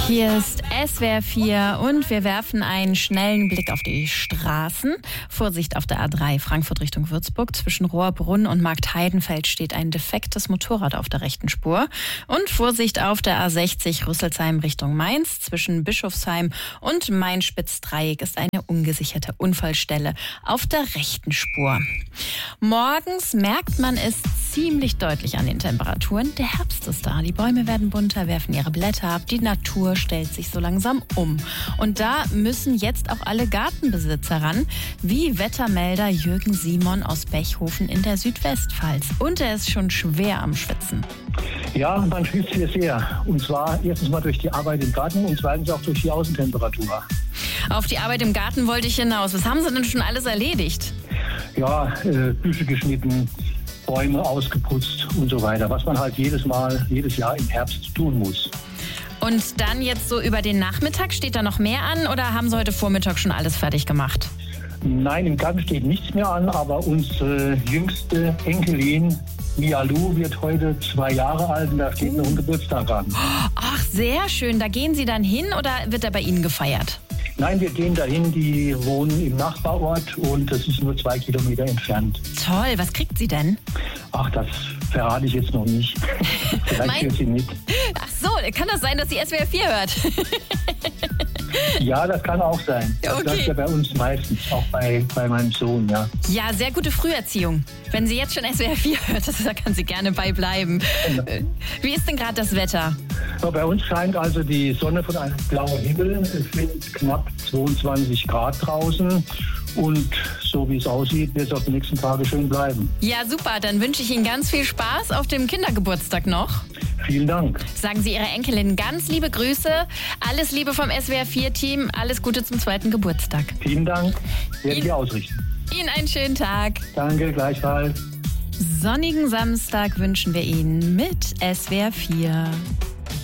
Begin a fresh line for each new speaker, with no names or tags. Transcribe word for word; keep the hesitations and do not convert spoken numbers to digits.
Hier ist S W R vier und wir werfen einen schnellen Blick auf die Straßen. Vorsicht auf der A drei Frankfurt Richtung Würzburg. Zwischen Rohrbrunn und Marktheidenfeld steht ein defektes Motorrad auf der rechten Spur. Und Vorsicht auf der A sechzig Rüsselsheim Richtung Mainz. Zwischen Bischofsheim und Main-Spitz-Dreieck ist eine ungesicherte Unfallstelle auf der rechten Spur. Morgens merkt man es ziemlich deutlich an den Temperaturen. Der Herbst ist da. Die Bäume werden bunter, werfen ihre Blätter ab. Die Natur stellt sich so langsam um. Und da müssen jetzt auch alle Gartenbesitzer ran, wie Wettermelder Jürgen Simon aus Bechhofen in der Südwestpfalz. Und er ist schon schwer am Schwitzen.
Ja, man schwitzt hier sehr. Und zwar erstens mal durch die Arbeit im Garten und zweitens auch durch die Außentemperatur.
Auf die Arbeit im Garten wollte ich hinaus. Was haben Sie denn schon alles erledigt?
Ja, äh, Büsche geschnitten, Bäume ausgeputzt und so weiter. Was man halt jedes Mal, jedes Jahr im Herbst tun muss.
Und dann jetzt so über den Nachmittag, steht da noch mehr an oder haben Sie heute Vormittag schon alles fertig gemacht?
Nein, im Garten steht nichts mehr an, aber unsere jüngste Enkelin Mialu wird heute zwei Jahre alt und da steht noch ein Geburtstag an.
Ach, sehr schön. Da gehen Sie dann hin oder wird er bei Ihnen gefeiert?
Nein, wir gehen dahin, die wohnen im Nachbarort und das ist nur zwei Kilometer entfernt.
Toll, was kriegt sie denn?
Ach, das verrate ich jetzt noch nicht. Vielleicht
Mein-
hört sie mit.
Ach so, kann das sein, dass sie S W R vier hört?
Ja, das kann auch sein. Das
Okay.
bleibt ja bei uns meistens, auch bei, bei meinem Sohn, ja.
Ja, sehr gute Früherziehung. Wenn sie jetzt schon S W R vier hört, da kann sie gerne bei bleiben. Äh, Wie ist denn gerade das Wetter?
So, bei uns scheint also die Sonne von einem blauen Himmel. Es sind knapp zweiundzwanzig Grad draußen. Und so wie es aussieht, wird es auch die nächsten Tage schön bleiben.
Ja, super. Dann wünsche ich Ihnen ganz viel Spaß auf dem Kindergeburtstag noch.
Vielen Dank.
Sagen Sie Ihrer Enkelin ganz liebe Grüße. Alles Liebe vom S W R vier Team. Alles Gute zum zweiten Geburtstag.
Vielen Dank. Werde
Ihnen-
ich ausrichten.
Ihnen einen schönen Tag.
Danke, gleichfalls.
Sonnigen Samstag wünschen wir Ihnen mit S W R vier.